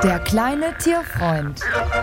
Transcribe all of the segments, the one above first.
Der kleine Tierfreund.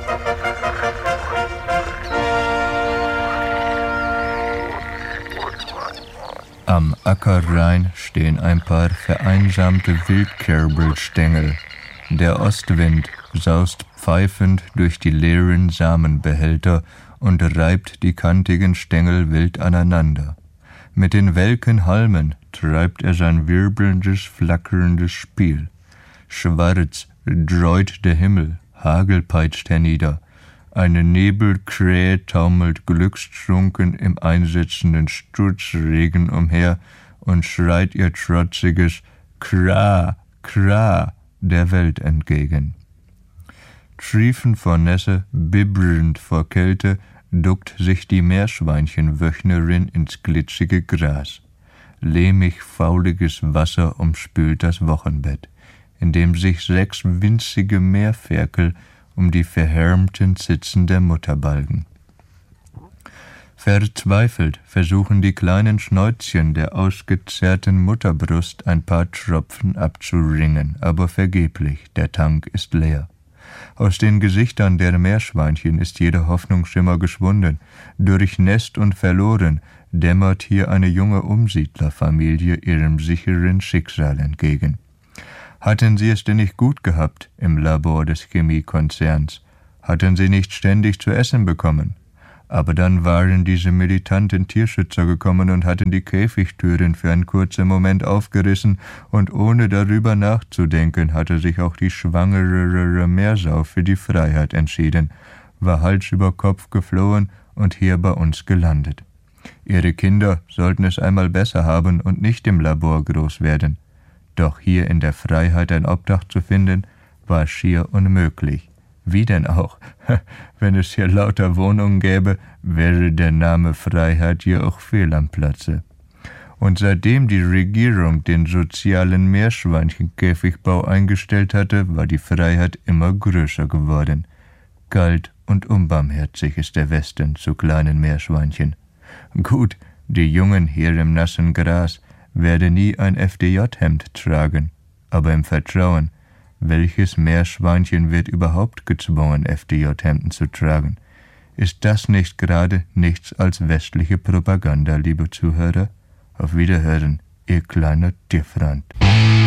Am Ackerrhein stehen ein paar vereinsamte Wildkerbelstängel. Der Ostwind saust pfeifend durch die leeren Samenbehälter und reibt die kantigen Stängel wild aneinander. Mit den welken Halmen treibt er sein wirbelndes, flackerndes Spiel. Schwarz dräut der Himmel, Hagel peitscht hernieder. Eine Nebelkrähe taumelt glückstrunken im einsetzenden Sturzregen umher und schreit ihr trotziges Kra, Kra der Welt entgegen. Triefend vor Nässe, bibbernd vor Kälte, duckt sich die Meerschweinchenwöchnerin ins glitzige Gras. Lehmig fauliges Wasser umspült das Wochenbett, in dem sich 6 winzige Meerferkel um die verhärmten Zitzen der Mutter balgen. Verzweifelt versuchen die kleinen Schnäuzchen der ausgezerrten Mutterbrust ein paar Tropfen abzuringen, aber vergeblich, der Tank ist leer. Aus den Gesichtern der Meerschweinchen ist jeder Hoffnungsschimmer geschwunden. Durchnässt und verloren dämmert hier eine junge Umsiedlerfamilie ihrem sicheren Schicksal entgegen. Hatten sie es denn nicht gut gehabt im Labor des Chemiekonzerns? Hatten sie nicht ständig zu essen bekommen? Aber dann waren diese militanten Tierschützer gekommen und hatten die Käfigtüren für einen kurzen Moment aufgerissen, und ohne darüber nachzudenken hatte sich auch die schwangere Meersau für die Freiheit entschieden, war Hals über Kopf geflohen und hier bei uns gelandet. Ihre Kinder sollten es einmal besser haben und nicht im Labor groß werden. Doch hier in der Freiheit ein Obdach zu finden, war schier unmöglich. Wie denn auch? Wenn es hier lauter Wohnungen gäbe, wäre der Name Freiheit hier auch fehl am Platze. Und seitdem die Regierung den sozialen Meerschweinchenkäfigbau eingestellt hatte, war die Freiheit immer größer geworden. Kalt und unbarmherzig ist der Westen zu kleinen Meerschweinchen. Gut, die Jungen hier im nassen Gras werde nie ein FDJ-Hemd tragen, aber im Vertrauen, welches Meerschweinchen wird überhaupt gezwungen, FDJ-Hemden zu tragen? Ist das nicht gerade nichts als westliche Propaganda, liebe Zuhörer? Auf Wiederhören, Ihr kleiner Tierfreund.